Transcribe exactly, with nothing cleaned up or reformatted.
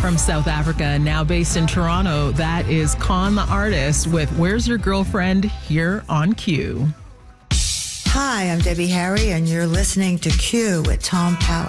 From South Africa, now based in Toronto, that is Con the Artist with Where's Your Girlfriend here on Q. Hi, I'm Debbie Harry, and you're listening to Q with Tom Powell.